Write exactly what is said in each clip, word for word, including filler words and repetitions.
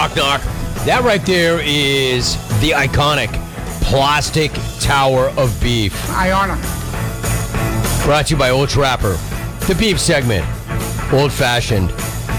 Knock, knock. That right there is the iconic plastic tower of beef. Iona. Brought to you by Old Trapper. The beef segment. Old-fashioned.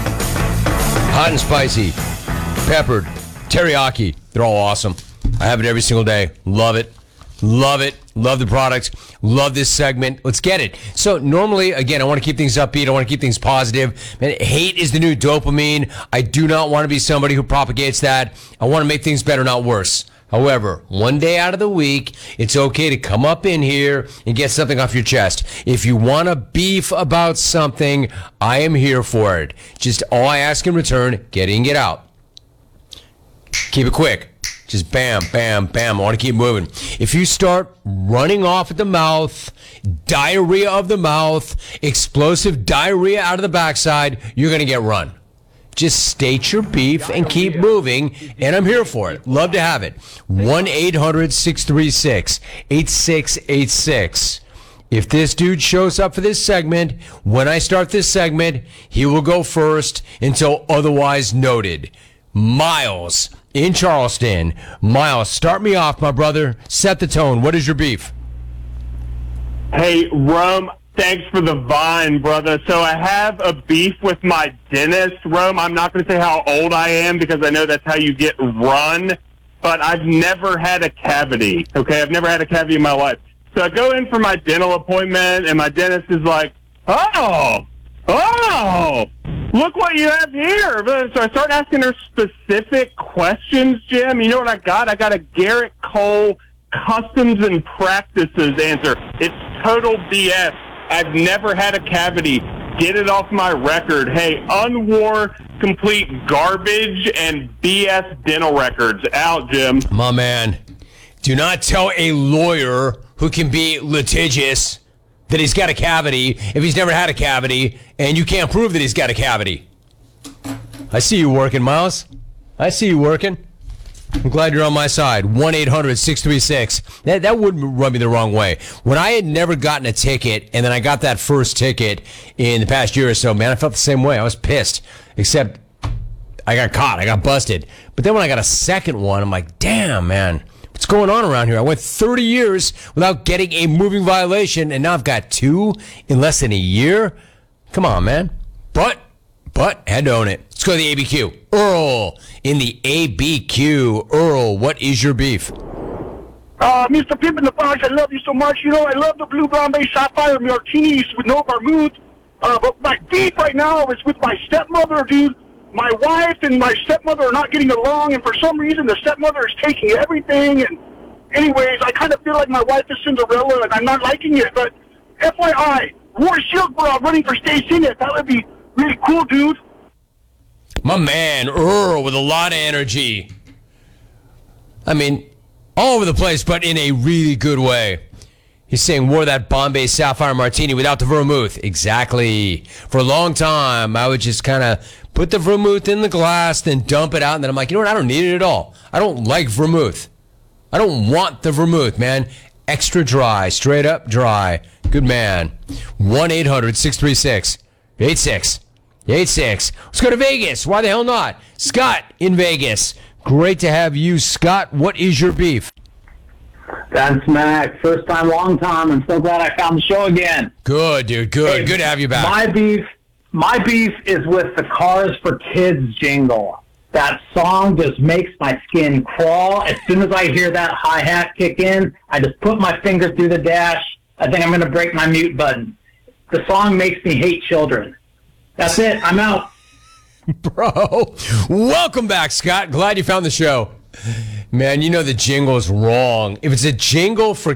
Hot and spicy. Peppered. Teriyaki. They're all awesome. I have it every single day. Love it. Love it. Love the products. Love this segment. Let's get it. So normally, again, I want to keep things upbeat. I want to keep things positive. Man, hate is the new dopamine. I do not want to be somebody who propagates that. I want to make things better, not worse. However, one day out of the week, it's okay to come up in here and get something off your chest. If you want to beef about something, I am here for it. Just all I ask in return, get in, get out. Keep it quick. Just bam, bam, bam. I want to keep moving. If you start running off at the mouth, diarrhea of the mouth, explosive diarrhea out of the backside, you're going to get run. Just state your beef and keep moving, and I'm here for it. Love to have it. one eight hundred six three six eight six eight six. If this dude shows up for this segment, when I start this segment, he will go first until otherwise noted. Miles in Charleston. Miles, start me off, my brother. Set the tone. What is your beef? Hey, Rome, thanks for the vine, brother. So I have a beef with my dentist, Rome. I'm not going to say how old I am because I know that's how you get run, but I've never had a cavity, okay? I've never had a cavity in my life. So I go in for my dental appointment, and my dentist is like, oh, oh, look what you have here. So I start asking her specific questions, Jim. You know what I got? I got a Garrett Cole Customs and Practices answer. It's total B S. I've never had a cavity. Get it off my record. Hey, unwar, complete garbage and B S dental records. Out, Jim. My man, do not tell a lawyer who can be litigious that he's got a cavity if he's never had a cavity, and you can't prove that he's got a cavity. I see you working, Miles. I see you working. I'm glad you're on my side. one eight hundred six three six. That, that wouldn't rub me the wrong way. When I had never gotten a ticket, and then I got that first ticket in the past year or so, man, I felt the same way. I was pissed, except I got caught. I got busted. But then when I got a second one, I'm like, damn, man. What's going on around here? I went thirty years without getting a moving violation, and now I've got two in less than a year? Come on, man. But, but, had to own it. Let's go to the A B Q. Earl in the A B Q. Earl, what is your beef? Uh, Mister Pimp in the Bronx, I love you so much. You know, I love the Blue Bombay Sapphire Martinis with no vermouth. Uh, but my beef right now is with my stepmother, dude. My wife and my stepmother are not getting along, and for some reason the stepmother is taking everything. And anyways, I kind of feel like my wife is Cinderella, and I'm not liking it. But F Y I, Roy Silkborough running for state senate. That would be really cool, dude. My man, Earl, with a lot of energy. I mean, all over the place, but in a really good way. He's saying, wore that Bombay Sapphire Martini without the vermouth. Exactly. For a long time, I would just kind of put the vermouth in the glass, then dump it out, and then I'm like, you know what? I don't need it at all. I don't like vermouth. I don't want the vermouth, man. Extra dry, straight up dry. Good man. one eight hundred six three six eight six eight six. Let's go to Vegas. Why the hell not? Scott in Vegas. Great to have you, Scott. What is your beef? That's Mac. First time, long time. I'm so glad I found the show again. Good, dude. Good. Hey, good to have you back. My beef, my beef is with the Cars for Kids jingle. That song just makes my skin crawl. As soon as I hear that hi-hat kick in, I just put my finger through the dash. I think I'm going to break my mute button. The song makes me hate children. That's it. I'm out. Bro, welcome back, Scott. Glad you found the show. Man, you know the jingle is wrong. If it's a jingle for